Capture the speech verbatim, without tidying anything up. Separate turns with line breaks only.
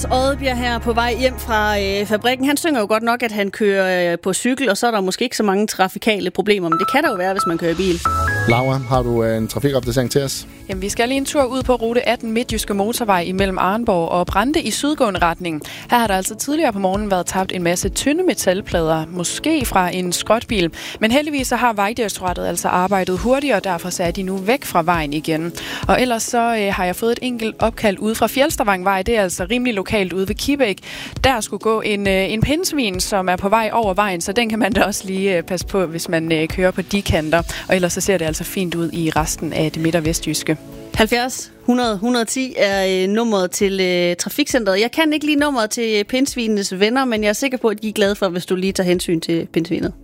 Oddbjerg her på vej hjem fra øh, fabrikken. Han synger jo godt nok, at han kører øh, på cykel, og så er der måske ikke så mange trafikale problemer, men det kan der jo være, hvis man kører bil.
Laura, har du øh, en trafikopdatering til os?
Jamen, vi skal lige en tur ud på rute atten Midtjyske Motorvej imellem Arnborg og Brande i sydgående retning. Her har der altså tidligere på morgenen været tabt en masse tynde metalplader, måske fra en skrotbil. Men heldigvis så har Vejdirektoratet altså arbejdet hurtigt, og derfor så er de nu væk fra vejen igen. Og ellers så øh, har jeg fået et enkelt opkald ude fra Fjelstervangvej. Det er altså rimelig lokalt ude ved Kibæk. Der skulle gå en, øh, en pindsvin, som er på vej over vejen, så den kan man da også lige øh, passe på, hvis man øh, kører på de kanter. Og ellers så ser det altså fint ud i resten af det midt- og vestjyske.
halvfjerds hundrede et hundrede og ti er øh, nummeret til øh, trafikcenteret. Jeg kan ikke lige nummeret til pindsvinenes venner, men jeg er sikker på, at de er glade for, hvis du lige tager hensyn til pindsvinet.